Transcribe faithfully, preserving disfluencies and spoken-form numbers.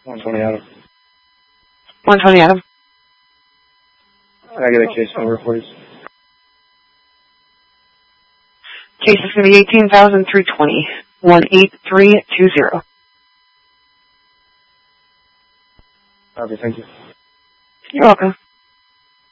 one twenty Adam. one twenty Adam. Can I get a case number, please? Case is going to be eighteen thousand three hundred twenty. one eight three two zero. Okay, thank you. You're welcome.